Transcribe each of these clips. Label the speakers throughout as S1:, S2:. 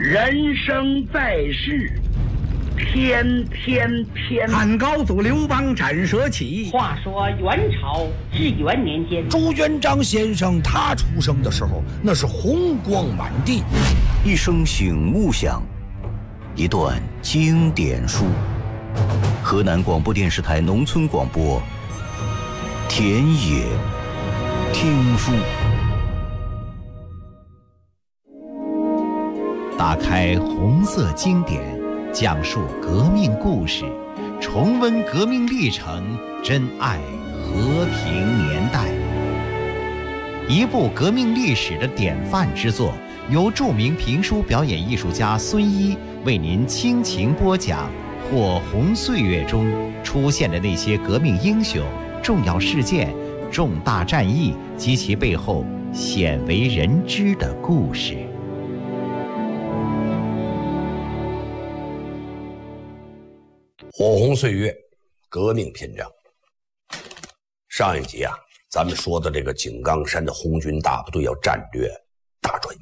S1: 人生在世，天天偏。
S2: 汉高祖刘邦斩蛇起。
S3: 话说元朝至元年间，
S4: 朱元璋先生他出生的时候，那是红光满地。
S5: 一声醒目响，一段经典书。河南广播电视台农村广播，田野听书。
S6: 打开红色经典，讲述革命故事，重温革命历程，珍爱和平年代。一部革命历史的典范之作，由著名评书表演艺术家孙一为您倾情播讲火红岁月中出现的那些革命英雄、重要事件、重大战役及其背后鲜为人知的故事。
S4: 火红岁月，革命篇章。上一集啊，咱们说的这个井冈山的红军大部队要战略大转移。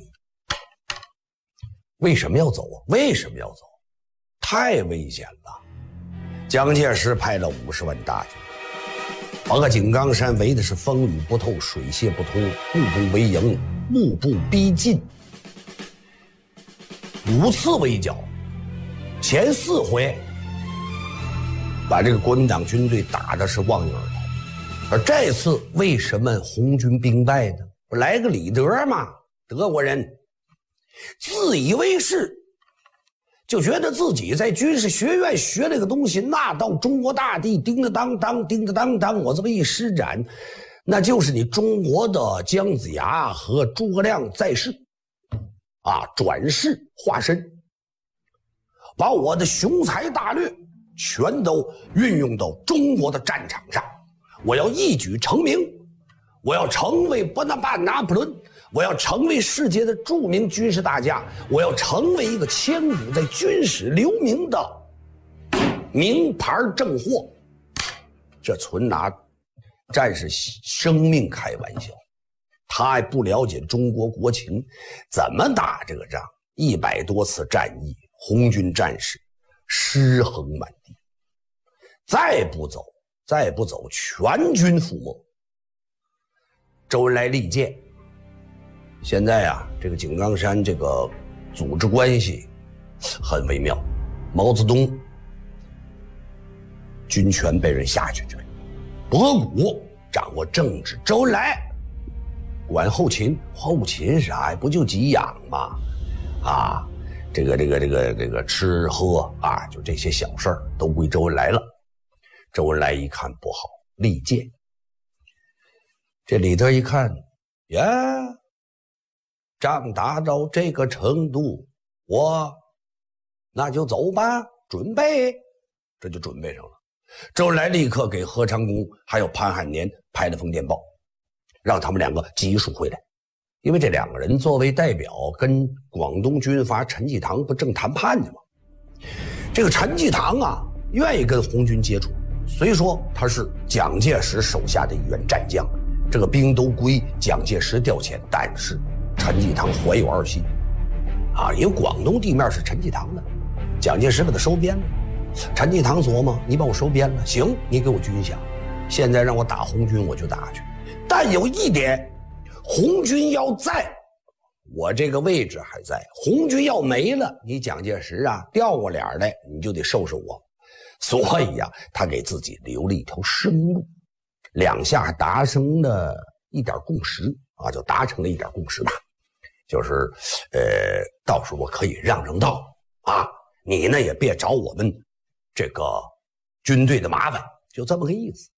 S4: 为什么要走啊？为什么要走？太危险了！蒋介石派了50万大军，把个井冈山围的是风雨不透、水泄不通，步步为营，步步逼近。5次围剿，前4回把这个国民党军队打的是望影儿头，而这次为什么红军兵败呢？不来个李德嘛，德国人自以为是，就觉得自己在军事学院学这个东西，那到中国大地叮当当当叮当当，我这么一施展，那就是你中国的姜子牙和诸葛亮在世啊，转世化身，把我的雄才大略全都运用到中国的战场上，我要一举成名，我要成为波拿巴拿破仑，我要成为世界的著名军事大家，我要成为一个千古在军史留名的名牌正货。这纯拿战士生命开玩笑，他还不了解中国国情，怎么打这个仗？100多次战役，红军战士尸横满地，再不走，全军覆没。周恩来力荐，现在啊，这个井冈山这个组织关系很微妙。毛泽东军权被人下去，博古掌握政治，周恩来管后勤，后勤啥呀？不就给养吗？啊，这个吃喝啊，就这些小事儿都归周恩来了。周恩来一看不好，力荐。这李德一看，呀，仗打到这个程度，那就走吧，准备，这就准备上了。周恩来立刻给何长工还有潘汉年拍了封电报，让他们2个急速回来，因为这2个人作为代表跟广东军阀陈济棠不正谈判呢吗？这个陈济棠啊，愿意跟红军接触，虽说他是蒋介石手下的一员战将，这个兵都归蒋介石调遣，但是陈济棠怀有2心啊，因为广东地面是陈济棠的，蒋介石给他收编了。陈济棠琢磨，你把我收编了，行，你给我军饷，现在让我打红军我就打去，但有一点，红军要在，我这个位置还在，红军要没了，你蒋介石啊调过脸来，你就得收拾我。所以啊，他给自己留了一条生路，2下达成了一点共识啊，就达成了一点共识吧，就是到时候我可以让道啊，你呢也别找我们这个军队的麻烦，就这么个意思。